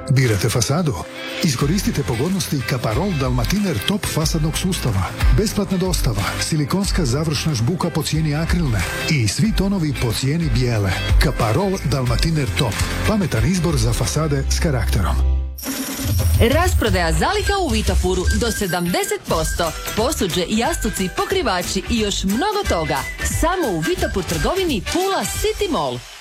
Birate fasadu? Iskoristite pogodnosti Kaparol Dalmatiner Top fasadnog sustava. Besplatna dostava, silikonska završna žbuka po cijeni akrilne i svi tonovi po cijeni bijele. Kaparol Dalmatiner Top. Pametan izbor za fasade s karakterom. Rasprodaja zaliha u Vitafuru do 70%. Posuđe, jastuci, pokrivači i još mnogo toga. Samo u Vitafur trgovini Pula City Mall.